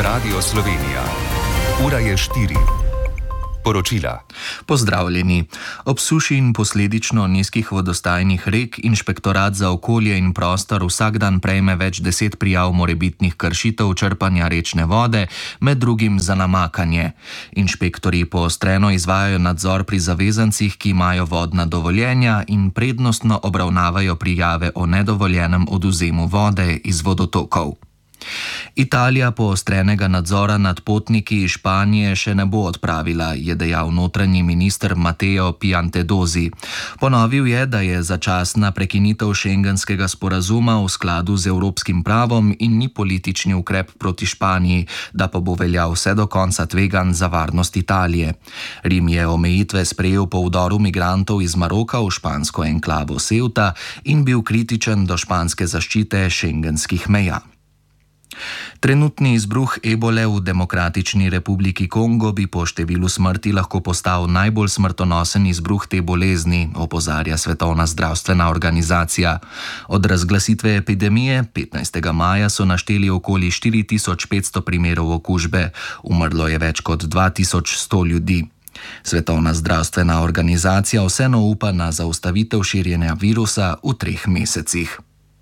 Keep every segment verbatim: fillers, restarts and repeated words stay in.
Radio Slovenija. Ura je štiri. Poročila. Pozdravljeni. Ob suši in posledično nizkih vodostajnih rek Inšpektorat za okolje in prostor vsak dan prejme več deset prijav morebitnih kršitev črpanja rečne vode, med drugim za namakanje. Inšpektorji poostreno izvajajo nadzor pri zavezancih, ki imajo vodna dovoljenja, in prednostno obravnavajo prijave o nedovoljenem odvzemu vode iz vodotokov. Italija poostrenega nadzora nad potniki iz Španije še ne bo odpravila, je dejal notranji minister Matteo Piantedosi. Ponovil je, da je začasna prekinitev šengenskega sporazuma v skladu z evropskim pravom in ni politični ukrep proti Španiji, da pa bo veljal vse do konca tvegan za varnost Italije. Rim je omejitve sprejel po vdoru migrantov iz Maroka v špansko enklavo Ceuta in bil kritičen do španske zaščite šengenskih meja. Trenutni izbruh ebole v Demokratični republiki Kongo bi po številu smrti lahko postal najbolj smrtonosen izbruh te bolezni, opozarja Svetovna zdravstvena organizacija. Od razglasitve epidemije petnajstega maja so našteli okoli štiri tisoč petsto primerov okužbe, umrlo je več kot dva tisoč sto ljudi. Svetovna zdravstvena organizacija vseeno upa na zaustavitev širjenja virusa v treh mesecih.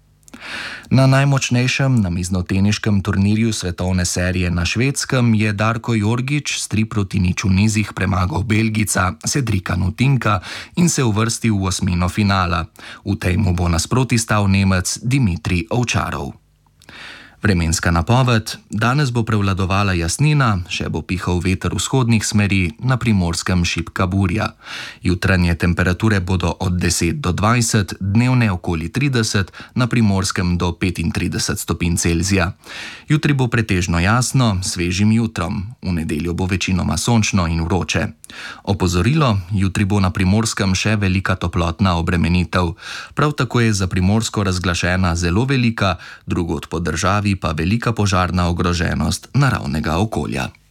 Na najmočnejšem namiznoteniškem turnirju svetovne serije na Švedskem je Darko Jorgić s tri proti nič v nizih premagal Belgijca Cedrika Nutinka in se uvrstil v osmino finala. V tej mu bo nasproti stal Nemec Dimitrij Ovčarov. Vremenska napoved: danes bo prevladovala jasnina, še bo pihal veter vzhodnih smeri, na Primorskem šibka burja. Jutranje temperature bodo od deset do dvajset, dnevne okoli trideset, na Primorskem do petintrideset stopinj Celzija. Jutri bo pretežno jasno, svežim jutrom, v nedeljo bo večinoma sončno in vroče. Opozorilo: jutri bo na Primorskem še velika toplotna obremenitev. Prav tako je za Primorsko razglašena zelo velika, drugod po državi pa velika požarna ogroženost naravnega okolja.